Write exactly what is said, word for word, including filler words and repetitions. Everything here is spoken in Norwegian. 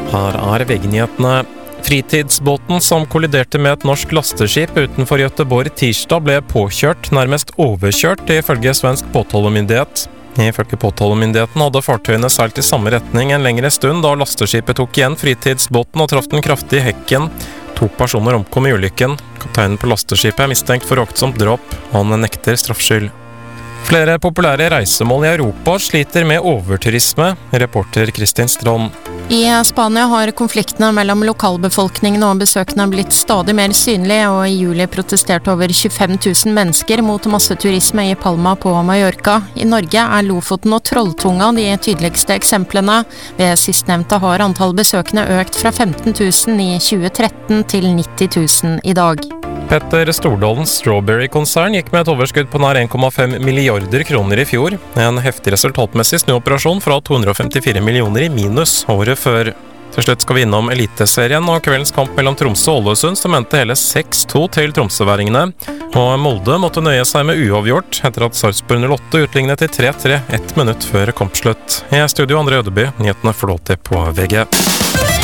Her er V G-nyhetene. Fritidsbåten som kolliderte med et norsk lasteskip utenfor Göteborg tirsdag ble påkjørt, nærmest overkjørt, ifølge svensk påtalemyndighet. Ifølge påtalemyndigheten hadde fartøyene seilt i samme retning en lengre stund da lasteskipet tok igjen fritidsbåten og traff den kraftig i hekken. To personer omkom i ulykken. Kapteinen på lasteskipet er mistenkt for aktsomt drap. Han nekter straffskyld. Flere populære reisemål i Europa sliter med overturisme, reporter Kristin Strand. I Spania har konfliktene mellom lokalbefolkningen og besøkende blitt stadig mer synlige, og i juli protesterte over tjuefem tusen mennesker mot masseturisme i Palma på Mallorca. I Norge er Lofoten og Trolltunga de tydeligste eksemplene. Ved sistnevnte har antall besøkende økt fra femten tusen i tjue tretten til nitti tusen i dag. Petter Stordalens Strawberry-konsern gikk med et overskudd på nær en komma fem milliarder kroner i fjor. En heftig resultatmessig snuoperasjon fra to hundre og femtifire millioner i minus året før. Til slutt skal vi innom Eliteserien og kveldens kamp mellom Tromsø og Ålesund, som endte hele seks to til tromsøværingene. Og Molde måtte nøye seg med uavgjort etter at Sarpsborg null åtte utlignet til tre tre ett minutt før kampslutt. I studio André Ødeby, nyhetene får du alltid på V G.